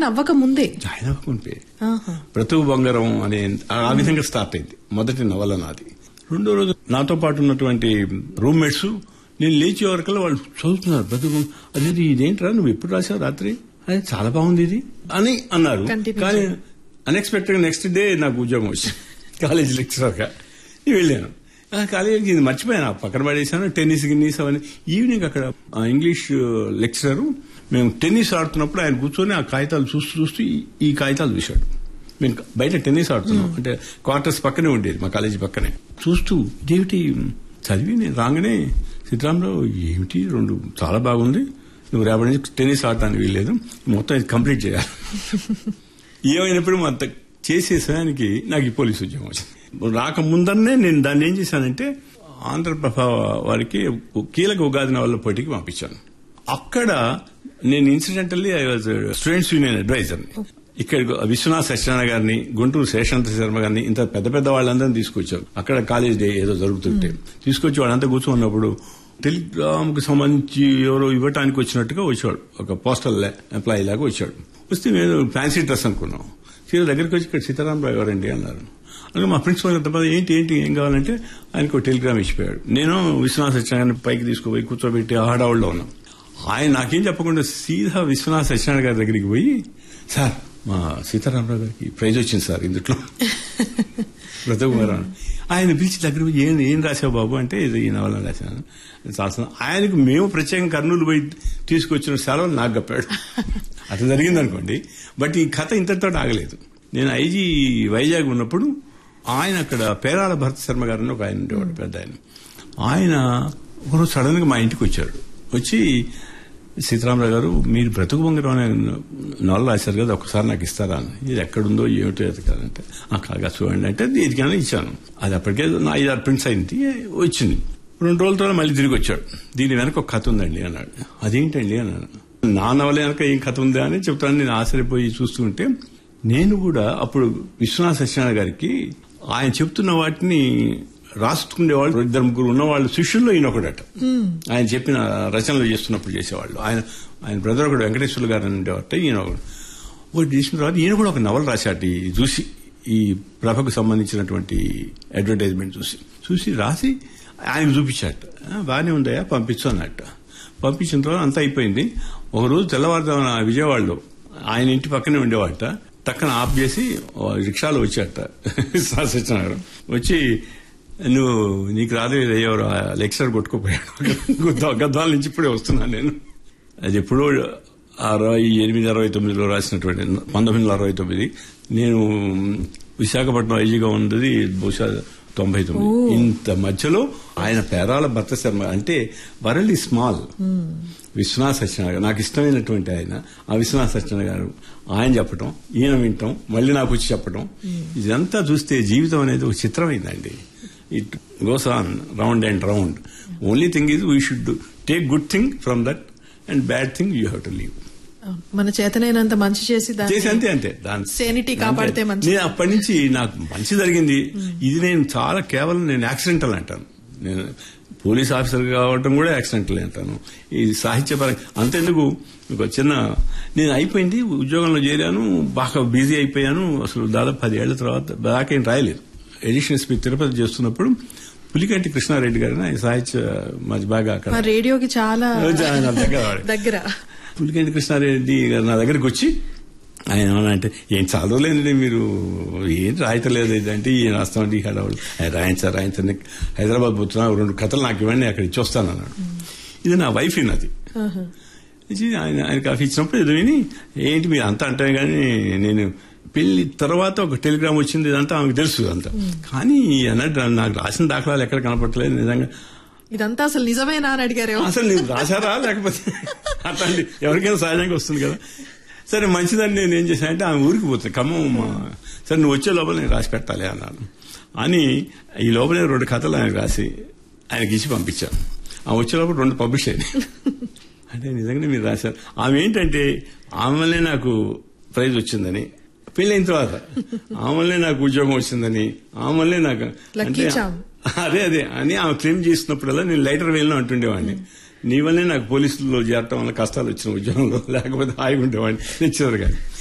Join అవ్వక ముందే బ్రతుకు బంగారం అనే ఆ విధంగా స్టార్ట్ అయింది మొదటి నవల నాది. రెండో రోజు నాతో పాటు ఉన్నటువంటి రూమ్మేట్స్ నేను లేచే వరకల్లా వాళ్ళు చదువుతున్నారు బ్రతుకు, అదే ఇదేంట్రా నువ్వు ఎప్పుడు రాసావు రాత్రి, అదే చాలా బాగుంది ఇది అని అన్నారు. కానీ అన్ఎక్స్పెక్టెడ్ నెక్స్ట్ డే నాకు ఉద్యోగం వచ్చింది కాలేజ్ లెక్చరర్గా. నేను వెళ్ళాను కాలేజీకి, ఇది మర్చిపోయాను, పక్కన పడేసాను. టెన్నిస్ గిన్నీస్ అవన్నీ. ఈవినింగ్ అక్కడ ఇంగ్లీష్ లెక్చరర్ మేము టెన్నిస్ ఆడుతున్నప్పుడు ఆయన కూర్చొని ఆ కాగితాలు చూస్తూ ఈ కాగితాలు చూశాడు. మేము బయట టెన్నిస్ ఆడుతున్నాం, అంటే క్వార్టర్స్ పక్కనే ఉండేది మా కాలేజీ పక్కనే. చూస్తూ ఇదేమిటి చదివి నేను రాగానే, సీతారామరావు ఏమిటి రెండు చాలా బాగుంది, నువ్వు రేపటి నుంచి టెన్నిస్ ఆడటానికి వీల్లేదు, మొత్తం ఇది కంప్లీట్ చేయాలి. ఏమైనప్పుడు మొత్తం చేసే సమయానికి నాకు ఈ పోలీసు ఉద్యోగం వచ్చింది. రాకముందరనే నేను దాన్ని ఏం చేశానంటే ఆంధ్రప్రభ వారికి కీలక ఉగాది నవల పోటీకి పంపించాను. అక్కడ నేను incidentally I was students union అడ్వైజర్ని. ఇక్కడ విశ్వనాథ్ సత్యనారాయణ గారిని, గుంటూరు శేషాంత శర్మ గారిని, ఇంత పెద్ద పెద్ద వాళ్ళందరినీ తీసుకొచ్చారు. అక్కడ కాలేజ్ డే ఏదో జరుగుతుంటే తీసుకొచ్చి వాళ్ళంతా కూర్చున్నప్పుడు టెలిగ్రామ్ కు సంబంధించి ఎవరో ఇవ్వటానికి వచ్చినట్టుగా వచ్చాడు, ఒక పోస్టల్ ఎంప్లాయీ లాగా వచ్చాడు. వస్తే మేము ఫ్యాన్సీ డ్రెస్ అనుకున్నాం. సీదా దగ్గరికి వచ్చి ఇక్కడ సీతారామరావు ఎవరండి అన్నారు. అలాగే మా ప్రిన్సిపల్ ఏంటి ఏం కావాలంటే ఆయనకు టెలిగ్రామ్ ఇచ్చిపోయాడు. నేను విశ్వనాథ్ సత్యనారాయణ పైకి తీసుకుపోయి కూర్చోబెట్టి హడావుల్లో ఉన్నాం. ఆయన నాకేం చెప్పకుండా సీదా విశ్వనాథ్ సత్యనారాయణ గారి దగ్గరికి పోయి, సార్ మా సీతారామరావు గారికి ప్రైజ్ వచ్చింది సార్ ఇందుట్లో బ్రతుకుమారా. ఆయన పిలిచి దగ్గర పోయి ఏం రాశావు బాబు అంటే ఇది ఈ నవల రాశాను. ఆయనకు మేము ప్రత్యేకంగా కర్నూలు పోయి తీసుకొచ్చిన సెలవులు నాకు గప్పాడు. అట్లా జరిగింది అనుకోండి. బట్ ఈ కథ ఇంతటితో ఆగలేదు. నేను ఐజీ వైజాగ్ ఉన్నప్పుడు ఆయన అక్కడ పేరాల భరత్ శర్మ గారని ఒక ఆయన ఉండేవాడు, పెద్ద ఆయన. ఆయన ఒకరోజు సడన్ గా మా ఇంటికి వచ్చాడు. వచ్చి సీతారామరావు గారు మీరు బ్రతుకు బంగారం అనే నవల రాశారు కదా, ఒకసారి నాకు ఇస్తారా అని. ఇది ఎక్కడుందో ఏమిటో ఎతకాలంటే కాగా చూడండి అంటే దీనికైనా ఇచ్చాను. అది అప్పటికే 5-6 ప్రింట్స్ అయింది, వచ్చింది. 2 రోజుల తర్వాత మళ్ళీ తిరిగి వచ్చాడు. దీని వెనక ఒక కథ ఉందండి అన్నాడు. అదేంటండి అన్నాడు. నా నవల వెనక ఏం కథ ఉందా అని చెప్తాను. నేను ఆశ్చర్యపోయి చూస్తుంటే నేను కూడా అప్పుడు విశ్వనాథ సత్యనారాయణ గారికి ఆయన చెప్తున్న వాటిని రాసుకునేవాళ్ళు 2-3 ఉన్నవాళ్ళు శిష్యుల్లో ఈయన ఒకడట. ఆయన చెప్పిన రచనలు చేస్తున్నప్పుడు చేసేవాళ్ళు. ఆయన బ్రదర్ ఒకడు వెంకటేశ్వర్లు గారు అని ఉండేవాట. ఈయన ఒకటి చేసిన తర్వాత ఈయన కూడా ఒక నవల రాశాట. చూసి ఈ ప్రభకు సంబంధించినటువంటి అడ్వర్టైజ్మెంట్ చూసి రాసి ఆయన చూపించాట. బాగానే ఉందయా పంపించు అన్నట్ట. పంపించిన తర్వాత అంతా అయిపోయింది. ఒకరోజు తెల్లవారుజామున విజయవాడలో ఆయన ఇంటి పక్కనే ఉండేవాట. టక్కన ఆఫ్ చేసి రిక్షాలో వచ్చాట సత్యనారాయణ. వచ్చి నీకు రాదు ఎవరు లెక్చర్ కొట్టుకుపోయాడు, గద్వాల నుంచి ఇప్పుడే వస్తున్నాను నేను. అది ఎప్పుడో 68-69లో రాసినటువంటి 1969. నేను విశాఖపట్నం ఐజీగా ఉన్నది బహుశా 99. ఇంత మధ్యలో ఆయన పేరాల భర్త శర్మ అంటే వరల్డ్ స్మాల్. విశ్వనాథ సత్యనారాయణ నాకు ఇష్టమైనటువంటి ఆయన, ఆ విశ్వనాథ సత్యనారాయణ గారు ఆయన చెప్పటం, ఈయన వింటాం, మళ్ళీ నాకు వచ్చి చెప్పటం, ఇదంతా చూస్తే జీవితం అనేది ఒక చిత్రమైందండి. It goes on round and round. Only thing is we should take good thing from that and bad thing you have to leave. మన చేతనైనంత మంచి చేసి అంతే దాని సేనిటీ కాపాడితే మంచి. నేను అప్పటి నుంచి నాకు మంచి జరిగింది. ఇది నేను చాలా కేవలం నేను యాక్సిడెంటల్ అంటాను. నేను పోలీస్ ఆఫీసర్ కావడం కూడా యాక్సిడెంటల్ అంటాను. ఈ సాహిత్యపరంగా అంతెందుకు ఒక చిన్న నేను అయిపోయింది, ఉద్యోగంలో చేరాను, బాగా బిజీ అయిపోయాను. అసలు దాదాపు 10 ఏళ్ల తర్వాత దాకేం రాయలేదు. ఎడిషన్స్ మీ తిరుపతి చేస్తున్నప్పుడు పులికంటి కృష్ణారెడ్డి గారిని ఆయన సాహిత్య మధ్య బాగా అక్కడ రేడియోకి చాలా దగ్గర పులికంటి కృష్ణారెడ్డి గారు నా దగ్గరికి వచ్చి ఆయన ఏమన్నా ఏం చదవలేదండి మీరు, ఏం రాయటలేదు అంటే ఏం రాస్తామండి ఈ హడావుడు, రాయించండి హైదరాబాద్ పోతున్నా 2 కథలు నాకు ఇవ్వండి అక్కడ ఇచ్చొస్తాను అన్నాడు. ఇది నా వైఫ్ అది. ఆయన కాఫీ ఇచ్చినప్పుడు ఇది విని ఏంటి మీరు అంతా అంటే గానీ నేను పెళ్లి తర్వాత ఒక టెలిగ్రామ్ వచ్చింది, ఇదంతా ఆమెకు తెలుసు అంతా. కానీ అన్నట్టు నాకు రాసిన దాఖలాలు ఎక్కడ కనపడలేదు. నిజంగా ఇదంతా అసలు నిజమేనా అని అడిగారు. అసలు నేను రాశారా లేకపోతే అట్లాంటి ఎవరికైనా సహజంగా వస్తుంది కదా. సరే మంచిదని నేను ఏం చేశానంటే ఆమె ఊరికి పోతుంది ఖమ్మం. సరే నువ్వు వచ్చే లోపల నేను రాసి పెట్టాలి అన్నాను. అని ఈ లోపలే 2 కథలు ఆయన రాసి ఆయనకి ఇచ్చి పంపించాను. ఆమె వచ్చే లోపల 2 పబ్లిష్ అయ్యాయి. అంటే నిజంగానే మీరు రాశారు. ఆమె ఏంటంటే ఆమెలే నాకు ప్రైజ్ వచ్చిందని, పెళ్ళైన తర్వాత ఆమెలే నాకు ఉద్యోగం వచ్చిందని, ఆమెలే నాకు అంటే అదే అని ఆమె క్లెయిమ్ చేసినప్పుడల్లా నేను లైటర్ వేలను అంటుండేవాడిని. నీ వల్లే నాకు పోలీసుల్లో చేరటం వల్ల కష్టాలు వచ్చిన ఉద్యోగంలో, లేకపోతే హాయిగా ఉండేవాడిని లెక్చరర్ గాని.